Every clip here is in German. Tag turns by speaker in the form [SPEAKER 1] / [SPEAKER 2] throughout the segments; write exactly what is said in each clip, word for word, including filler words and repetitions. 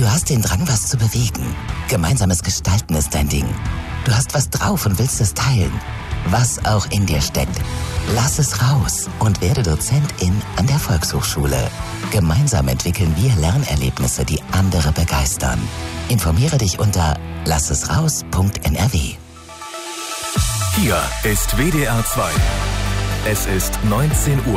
[SPEAKER 1] Du hast den Drang, was zu bewegen. Gemeinsames Gestalten ist dein Ding. Du hast was drauf und willst es teilen. Was auch in dir steckt. Lass es raus und werde Dozentin an der Volkshochschule. Gemeinsam entwickeln wir Lernerlebnisse, die andere begeistern. Informiere dich unter lassesraus punkt n r w.
[SPEAKER 2] Hier ist W D R zwei. Es ist neunzehn Uhr.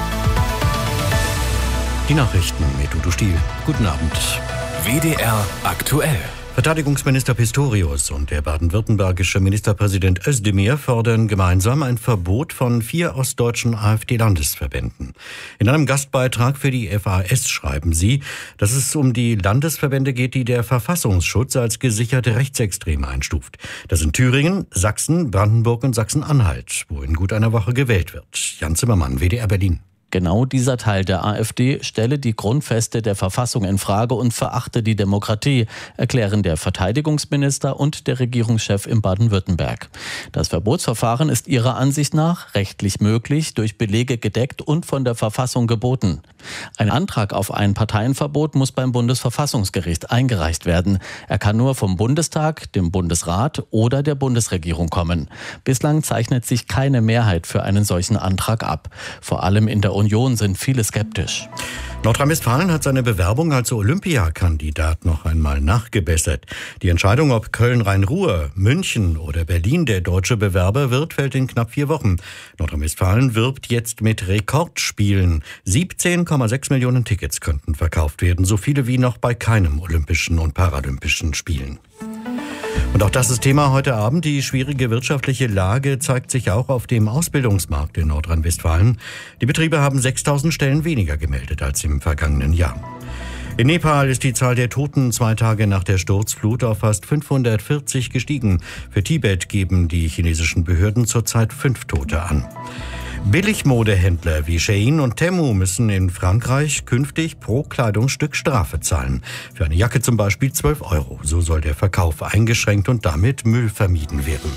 [SPEAKER 3] Die Nachrichten mit Udo Stiel. Guten Abend.
[SPEAKER 2] W D R aktuell.
[SPEAKER 3] Verteidigungsminister Pistorius und der baden-württembergische Ministerpräsident Özdemir fordern gemeinsam ein Verbot von vier ostdeutschen AfD-Landesverbänden. In einem Gastbeitrag für die F A S schreiben sie, dass es um die Landesverbände geht, die der Verfassungsschutz als gesicherte Rechtsextreme einstuft. Das sind Thüringen, Sachsen, Brandenburg und Sachsen-Anhalt, wo in gut einer Woche gewählt wird. Jan Zimmermann, W D R Berlin.
[SPEAKER 4] Genau dieser Teil der AfD stelle die Grundfeste der Verfassung in Frage und verachte die Demokratie, erklären der Verteidigungsminister und der Regierungschef in Baden-Württemberg. Das Verbotsverfahren ist ihrer Ansicht nach rechtlich möglich, durch Belege gedeckt und von der Verfassung geboten. Ein Antrag auf ein Parteienverbot muss beim Bundesverfassungsgericht eingereicht werden. Er kann nur vom Bundestag, dem Bundesrat oder der Bundesregierung kommen. Bislang zeichnet sich keine Mehrheit für einen solchen Antrag ab. Vor allem in der Union sind viele skeptisch.
[SPEAKER 3] Nordrhein-Westfalen hat seine Bewerbung als Olympiakandidat noch einmal nachgebessert. Die Entscheidung, ob Köln-Rhein-Ruhr, München oder Berlin der deutsche Bewerber wird, fällt in knapp vier Wochen. Nordrhein-Westfalen wirbt jetzt mit Rekordspielen. siebzehn Komma sechs Millionen Tickets könnten verkauft werden, so viele wie noch bei keinem Olympischen und Paralympischen Spielen. Und auch das ist Thema heute Abend. Die schwierige wirtschaftliche Lage zeigt sich auch auf dem Ausbildungsmarkt in Nordrhein-Westfalen. Die Betriebe haben sechstausend Stellen weniger gemeldet als im vergangenen Jahr. In Nepal ist die Zahl der Toten zwei Tage nach der Sturzflut auf fast fünfhundertvierzig gestiegen. Für Tibet geben die chinesischen Behörden zurzeit fünf Tote an. Billigmodehändler wie Shein und Temu müssen in Frankreich künftig pro Kleidungsstück Strafe zahlen. Für eine Jacke zum Beispiel zwölf Euro. So soll der Verkauf eingeschränkt und damit Müll vermieden werden.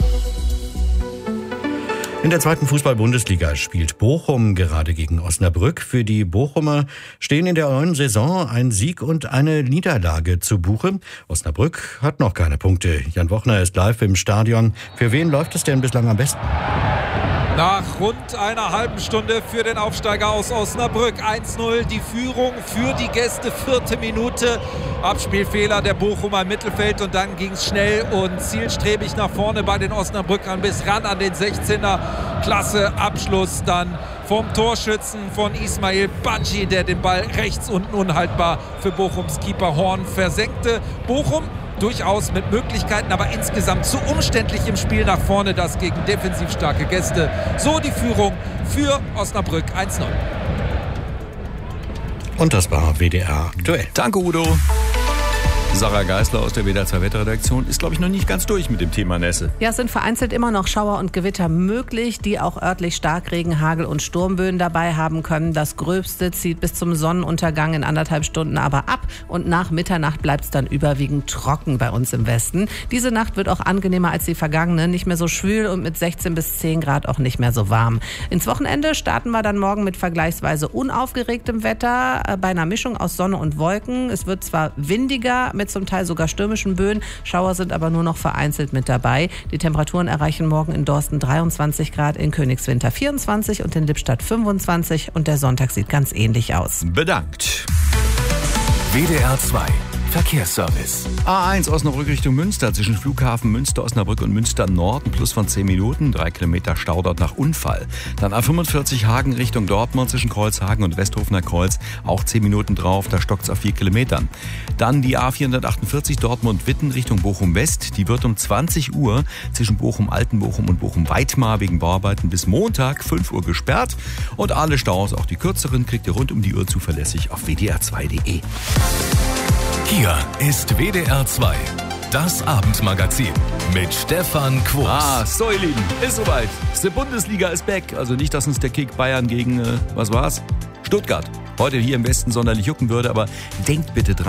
[SPEAKER 3] In der zweiten Fußball-Bundesliga spielt Bochum gerade gegen Osnabrück. Für die Bochumer stehen in der neuen Saison ein Sieg und eine Niederlage zu Buche. Osnabrück hat noch keine Punkte. Jan Wochner ist live im Stadion. Für wen läuft es denn bislang am besten?
[SPEAKER 5] Nach rund einer halben Stunde für den Aufsteiger aus Osnabrück. eins null die Führung für die Gäste, vierte Minute. Abspielfehler der Bochumer im Mittelfeld und dann ging es schnell und zielstrebig nach vorne bei den Osnabrückern bis ran an den sechzehner. Klasse Abschluss dann vom Torschützen von Ismail Badji, der den Ball rechts unten unhaltbar für Bochums Keeper Horn versenkte. Bochum durchaus mit Möglichkeiten, aber insgesamt zu umständlich im Spiel nach vorne, das gegen defensiv starke Gäste. So die Führung für Osnabrück eins null.
[SPEAKER 3] Und das war W D R aktuell.
[SPEAKER 6] Danke, Udo. Sarah Geisler aus der W D R zwei Wetterredaktion ist, glaube ich, noch nicht ganz durch mit dem Thema Nässe.
[SPEAKER 7] Ja, es sind vereinzelt immer noch Schauer und Gewitter möglich, die auch örtlich Starkregen, Hagel und Sturmböen dabei haben können. Das Gröbste zieht bis zum Sonnenuntergang in anderthalb Stunden aber ab und nach Mitternacht bleibt es dann überwiegend trocken bei uns im Westen. Diese Nacht wird auch angenehmer als die vergangene, nicht mehr so schwül und mit sechzehn bis zehn Grad auch nicht mehr so warm. Ins Wochenende starten wir dann morgen mit vergleichsweise unaufgeregtem Wetter, bei einer Mischung aus Sonne und Wolken. Es wird zwar windiger, mit zum Teil sogar stürmischen Böen. Schauer sind aber nur noch vereinzelt mit dabei. Die Temperaturen erreichen morgen in Dorsten dreiundzwanzig Grad, in Königswinter vierundzwanzig und in Lippstadt fünfundzwanzig. Und der Sonntag sieht ganz ähnlich aus.
[SPEAKER 6] Bedankt.
[SPEAKER 2] W D R zwei Verkehrsservice.
[SPEAKER 6] A eins Osnabrück Richtung Münster zwischen Flughafen Münster, Osnabrück und Münster Norden plus von zehn Minuten, drei Kilometer Stau dort nach Unfall. Dann A fünfundvierzig Hagen Richtung Dortmund zwischen Kreuzhagen und Westhofener Kreuz, auch zehn Minuten drauf, da stockt's auf vier Kilometern. Dann die A vierhundertachtundvierzig Dortmund-Witten Richtung Bochum-West, die wird um zwanzig Uhr zwischen Bochum-Altenbochum und Bochum-Weitmar wegen Bauarbeiten bis Montag fünf Uhr gesperrt. Und alle Staus, auch die kürzeren, kriegt ihr rund um die Uhr zuverlässig auf w d r zwei punkt d e.
[SPEAKER 2] Hier ist W D R zwei, das Abendmagazin mit Stefan Quos.
[SPEAKER 6] Ah, so ihr Lieben, ist soweit. Die Bundesliga ist back. Also nicht, dass uns der Kick Bayern gegen, äh, was war's? Stuttgart heute hier im Westen sonderlich jucken würde, aber denkt bitte dran.